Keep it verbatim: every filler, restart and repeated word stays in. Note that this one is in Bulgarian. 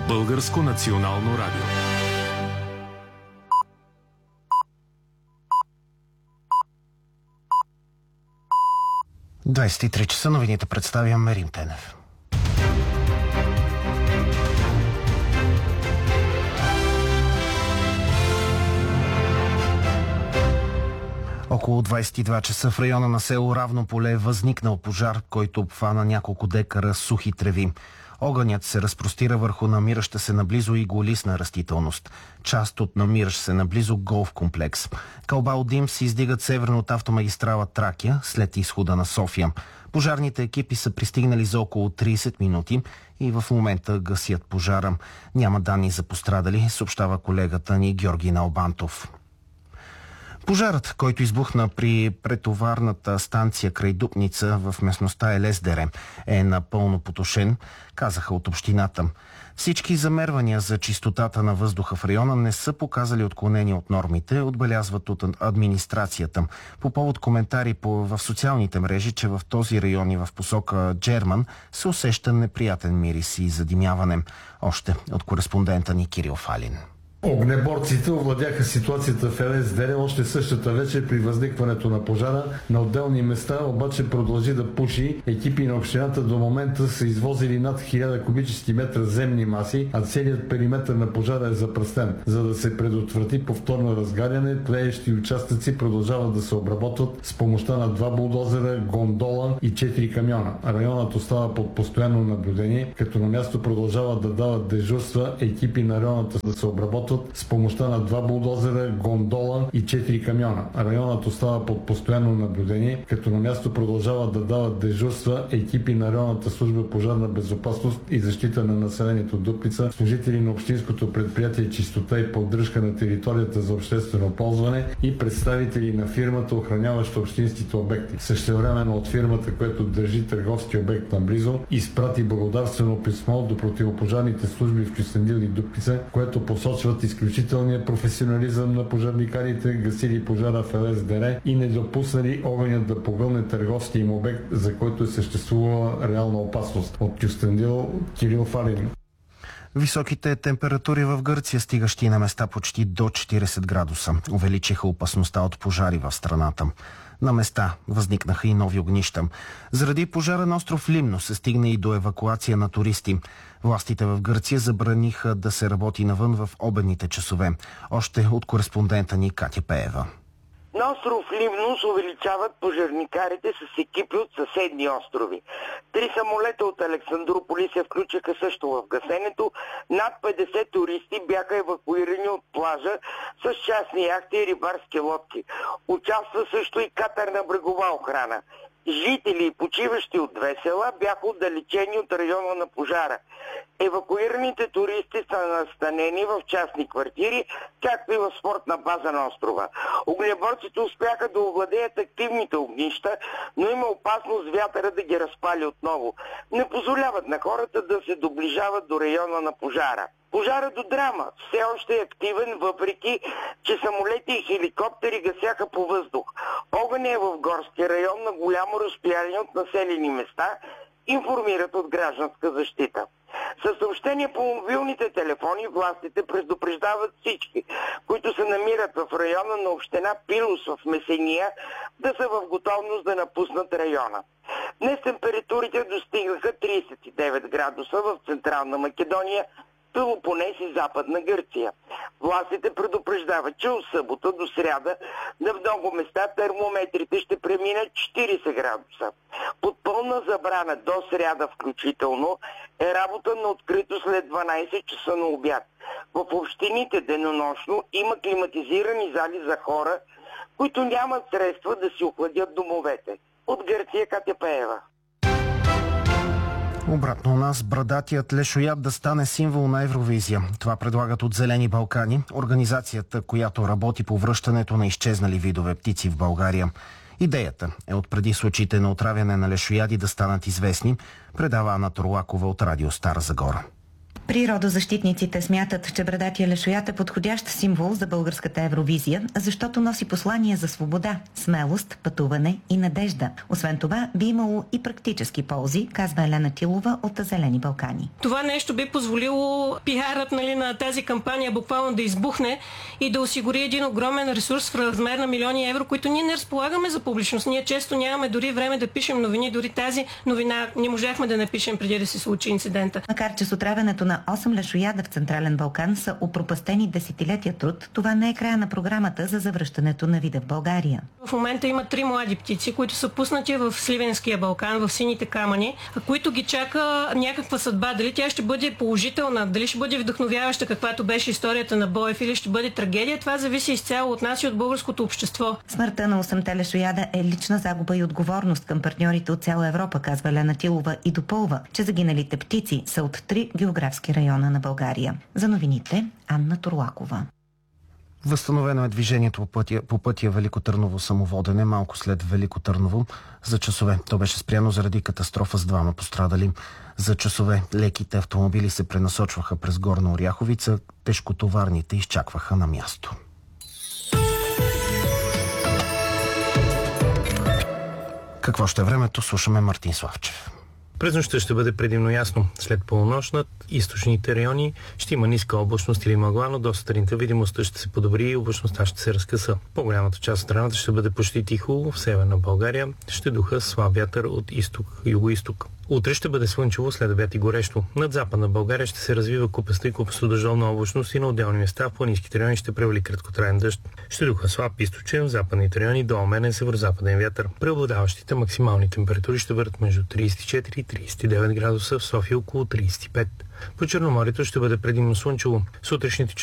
Българско национално радио. двадесет и три часа, новините представя Мерим Тенев. Около двадесет и два часа в района на село Равно поле е възникнал пожар, който обхвана няколко декара сухи треви. Огънят се разпростира върху намираща се наблизо иглолистна растителност. Част от намиращ се наблизо голф комплекс. Кълба от дим се издигат северно от автомагистрала Тракия след изхода на София. Пожарните екипи са пристигнали за около тридесет минути и в момента гасят пожара. Няма данни за пострадали, съобщава колегата ни Георги Налбантов. Пожарът, който избухна при претоварната станция край Дупница в местността Елездере, е напълно потушен, казаха от общината. Всички замервания за чистотата на въздуха в района не са показали отклонения от нормите, отбелязват от администрацията. По повод коментари по, в социалните мрежи, че в този район и в посока Джерман се усеща неприятен мирис и задимяване. Още от кореспондента ни Кирил Фалин. Огнеборците овладяха ситуацията в Елездере още същата вечер при възникването на пожара. На отделни места обаче продължи да пуши. Екипи на общината до момента са извозили над хиляда кубически метра земни маси, а целият периметър на пожара е запръстен. За да се предотврати повторно разгаряне, тлеещи участъци продължават да се обработват с помощта на два булдозера, гондола и четири камиона. Районът остава под постоянно наблюдение, като на място продължават да дават дежурства екипи на районата да се обработват с помощта на два булдозера, гондола и четири камиона. Районът остава под постоянно наблюдение, като на място продължават да дават дежурства екипи на районната служба пожарна безопасност и защита на населението Дупница, служители на общинското предприятие Чистота и поддръжка на територията за обществено ползване и представители на фирмата, охраняваща общинските обекти. Същевременно от фирмата, която държи търговски обект наблизо, изпрати благодарствено писмо до противопожарните служби в Кюстендил и Дупница, което посочва изключителния професионализъм на пожарникарите, гасили пожара в Елездере и не допуснали огънят да погълне търговски им обект, за който е съществувала реална опасност. От Кюстендил, Кирил Фалин. Високите температури в Гърция, стигащи на места почти до четиридесет градуса, увеличиха опасността от пожари в страната. На места възникнаха и нови огнища. Заради пожара на остров Лимно се стигна и до евакуация на туристи. Властите в Гърция забраниха да се работи навън в обедните часове. Още от кореспондента ни Катя Пеева. На остров Ливно се увеличават пожарникарите с екипи от съседни острови. Три самолета от Александрополис се включиха също в гасенето. Над петдесет туристи бяха евакуирани от плажа с частни яхти и рибарски лодки. Участва също и катерна брегова охрана. Жители и почиващи от две села бяха отдалечени от района на пожара. Евакуираните туристи са настанени в частни квартири, както и в спортна база на острова. Огнеборците успяха да овладеят активните огнища, но има опасност вятъра да ги разпали отново. Не позволяват на хората да се доближават до района на пожара. Пожара до драма все още е активен, въпреки че самолети и хеликоптери гасяха по въздух. Огън е в горски район на голямо разстояние от населени места, информират от гражданска защита. Със съобщение по мобилните телефони властите предупреждават всички, които се намират в района на община Пилос в Месения, да са в готовност да напуснат района. Днес температурите достигнаха тридесет и девет градуса в Централна Македония, Пелопонес и Западна Гърция. Властите предупреждават, че от събота до сряда на много места термометрите ще преминат четиридесет градуса. Под пълна забрана до сряда включително е работа на открито след дванадесет часа на обяд. В общините денонощно има климатизирани зали за хора, които нямат средства да си охладят домовете. От Гърция, Катя Пеева. Обратно у нас, брадатият лешояд да стане символ на Евровизия. Това предлагат от Зелени Балкани, организацията, която работи по връщането на изчезнали видове птици в България. Идеята е от преди случаите на отравяне на лешояди да станат известни, предава Ана Торлакова от Радио Стара Загора. Природозащитниците смятат, че брадатия лешоят е подходящ символ за българската Евровизия, защото носи послание за свобода, смелост, пътуване и надежда. Освен това, би имало и практически ползи, казва Елена Тилова от Зелени Балкани. Това нещо би позволило пиарът, нали, на тази кампания буквално да избухне и да осигури един огромен ресурс в размер на милиони евро, които ние не разполагаме за публичност. Ние често нямаме дори време да пишем новини, дори тази новина не можахме да напишем преди да се случи инцидента. Макар че с отравянето на осем лешояда в Централен Балкан са опропастени десетилетия труд, това не е края на програмата за завръщането на вида в България. В момента има три млади птици, които са пуснати в Сливенския Балкан, в сините камъни, които ги чака някаква съдба. Дали тя ще бъде положителна, дали ще бъде вдъхновяваща, каквато беше историята на Боев, или ще бъде трагедия, това зависи изцяло от нас и от българското общество. Смъртта на осемте лешояда е лична загуба и отговорност към партньорите от цяла Европа, казва Елена Тилова и допълва, че загиналите птици са от три географски района на България. За новините Анна Турлакова. Възстановено е движението по пътя, по пътя Велико Търново самоводене малко след Велико Търново за часове. То беше спряно заради катастрофа с двама пострадали. За часове леките автомобили се пренасочваха през Горна Оряховица, тежкотоварните изчакваха на място. Какво ще е времето? Слушаме Мартин Славчев. През нощта ще бъде предимно ясно. След полунощ над източните райони ще има ниска облачност или мъгла, но до сутринта видимостта ще се подобри и облачността ще се разкъса. По-голямата част от страната ще бъде почти тихо, в северна България ще духа слаб вятър от изток, юго-изток. Утре ще бъде слънчево, след обяд и горещо. Над западна България ще се развива купеста и купесто-дъждовна облачност и на отделни места в планинските райони ще превали краткотраен дъжд. Ще духа слаб източен, в западните райони до умерен северо-западен вятър. Преобладаващите максимални температури ще бъдат между тридесет и четири и тридесет и девет градуса, в София около тридесет и пет. По Черноморието ще бъде предимно слънчево. Сутрешните